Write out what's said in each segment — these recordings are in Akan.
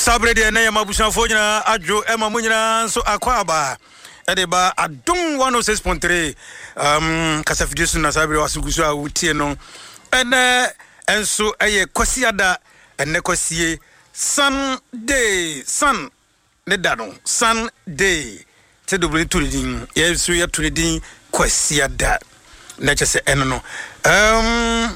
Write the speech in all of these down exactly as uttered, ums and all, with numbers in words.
Sabre de na yamabusan fo nyina adwo ema mo nyina so akwaba ede ba adom one oh six point three um kasafidie na sabre wasugusu a wutie no ene enso eye kwasiada ene kwasie Sunday sun ne da no Sunday te dobule tudin ye so ya tudin kwasiada na chese eno no um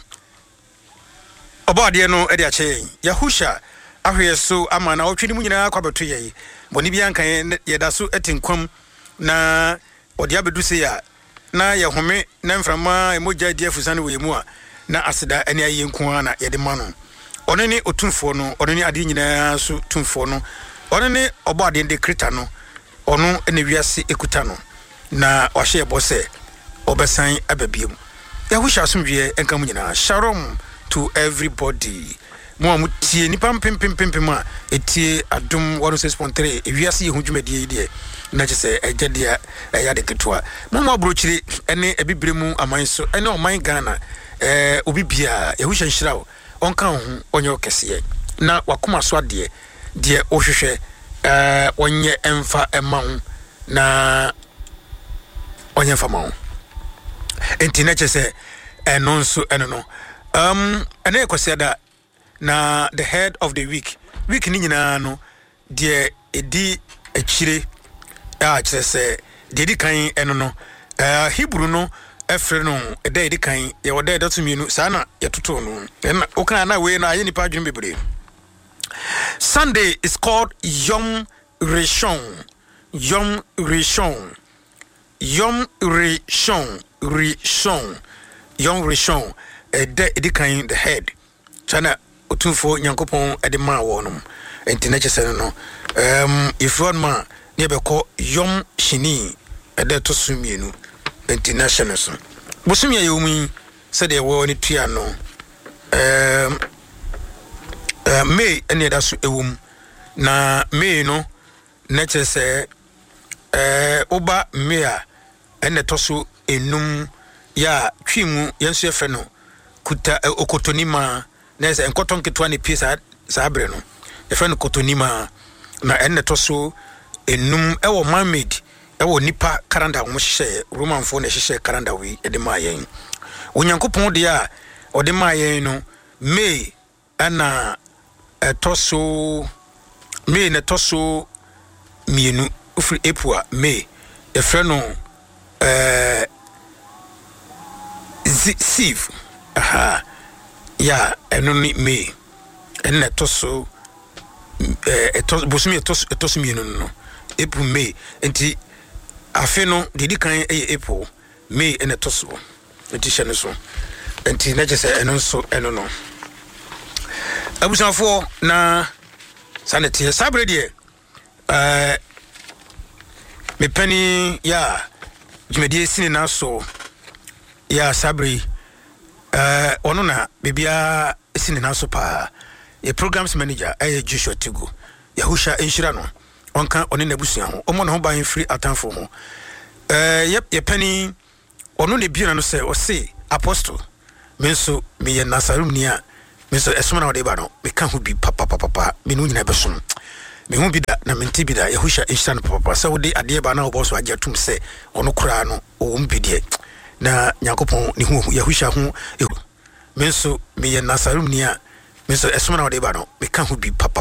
obade no ede ache Yahusha ahwe so ama na otwini mu nyina kwabeto ye boni bia nkan ye da so etinkwam na odi abedu se ya na ye home na mframa emoja di afusane we mu a na aseda ani aye nko na ye de ma no ono ni otumfo no ono ni ade nyina so tumfo no ono ni obade de krita no ono ene wiase ekuta no na wahye bose obesan ababiem Yahusha asomdwe enka mu nyina shalom to everybody mo amutie nipa pem pem pem pem a etie adom one oh six point three ewiase ye hudwumadie die na chese ejadia eya de ketwa mo mo abrochiri ene ebibremu amanso ene oman Ghana eh obibia Yahusha nhyirawo onka ho onye okese na wakoma so ade de ohwehwe eh onye emfa emawo na onye emfa mawo enti na chese eno nso eno no um ene ekose da na the head of the week week ni nyina no de edi achire a chese de edi kan eno no eh Hebrew no efre no eda edi kan ye woda eda to mienu sana ye toto no na okan na we na ye nipa adwun bebre. Sunday is called Yom Rishon. Yom Rishon. Yom Rishon. Rishon. Yom Rishon. Eda edi kan the head. Chana otumfo nyankopon ede ma wonum enti na chese no um ifron ma ne be ko Yom Shini ede to sumienu enti na hye so bosumia yewumi se de wo ne tua no um uh, May ene da so ewum na May no na chese eh oba May a ene to so enum ya twimu yenso efe no kuta uh, okotonima nese enkoton ketwa ne pisa sabre no e friend kotonima na enne to so enum ewo manmade ewo nipa kalenda wo hye roman fo na hye kalenda wi e de ma yen onyankopon de a o de ma yen no May ana etoso May na toso mienu ofri April May e friend no eh Sieve aha ya eno ni May enne toso eh etos bosumi etos etos mienu no April May enti afe no didi kan eye April May enne toso enti hye ne so enti na je se eno so eno no abusanfo na sanete sabre de eh me pani ya jumedie sini na so ya sabre eh ono na bibia esini na so pa e programs manager eh Joshua Tigo Yahusha enhyira no onka one na busuan ho omo na ho ban free atanfo ho eh yep ye pani ono ne biuna no se o se apostle menso me ye nasarum ni a menso esoma na ode ba no me ka ho bi papa papa papa me no nyina besom me hu bi da na menti bi da Yahusha enhyira no papa se wo de ade ba na wo boso agetum se ono kura no o mbi de na nyakopon ni hu Yahusha hu menso me ye nasarum ni a menso esoma na ode ba no me ka ho bi papa